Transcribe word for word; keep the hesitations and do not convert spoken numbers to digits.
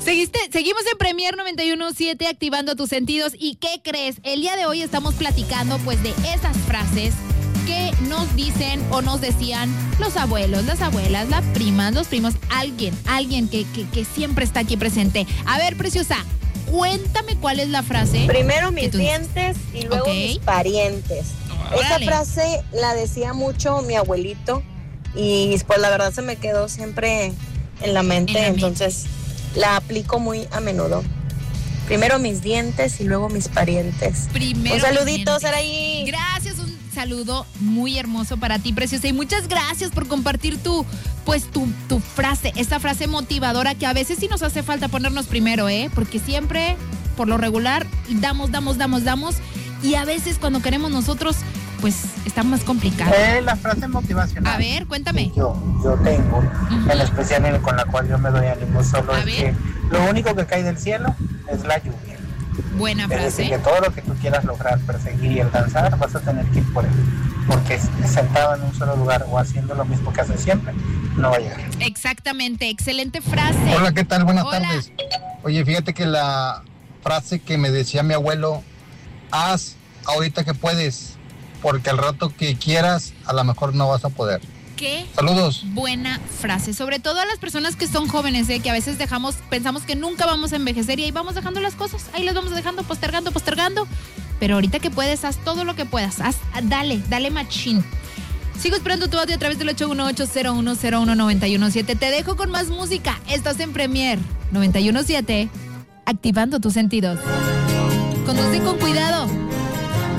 Seguiste, seguimos en Premier noventa y uno punto siete activando tus sentidos. ¿Y qué crees? El día de hoy estamos platicando pues de esas frases que nos dicen o nos decían los abuelos, las abuelas, las primas, los primos, alguien, alguien que, que, que siempre está aquí presente. A ver, preciosa, cuéntame cuál es la frase. Primero mis dientes y luego okay. mis parientes. Órale. Esa frase la decía mucho mi abuelito y pues la verdad se me quedó siempre en la mente, en la entonces mente. La aplico muy a menudo. Primero mis dientes y luego mis parientes. Primero un saludito, Saraí. Gracias, un saludo muy hermoso para ti, preciosa, y muchas gracias por compartir tu, pues tu, tu frase, esta frase motivadora que a veces sí nos hace falta ponernos primero, ¿eh? Porque siempre, por lo regular, damos, damos, damos, damos, y a veces cuando queremos nosotros, pues está más complicado. Eh, la frase motivacional. A ver, cuéntame. Yo, yo tengo, uh-huh. en especial con la cual yo me doy ánimo solo, a es ver. que lo único que cae del cielo es la lluvia. Buena frase. Es decir, que todo lo que tú quieras lograr, perseguir y alcanzar, vas a tener que ir por él. Porque sentado en un solo lugar o haciendo lo mismo que haces siempre, no va a llegar. Exactamente, excelente frase. Hola, ¿qué tal? Buenas Hola. tardes. Oye, fíjate que la frase que me decía mi abuelo, haz ahorita que puedes, porque al rato que quieras, a lo mejor no vas a poder. Qué Saludos. Buena frase, sobre todo a las personas que son jóvenes, ¿eh? Que a veces dejamos, pensamos que nunca vamos a envejecer y ahí vamos dejando las cosas, ahí las vamos dejando, postergando, postergando, pero ahorita que puedes, haz todo lo que puedas, haz, dale, dale machín. Sigo esperando tu audio a través del ocho uno ocho, cero uno cero uno, nueve uno siete. Te dejo con más música, estás en Premier noventa y uno punto siete, activando tus sentidos. Conduce con cuidado.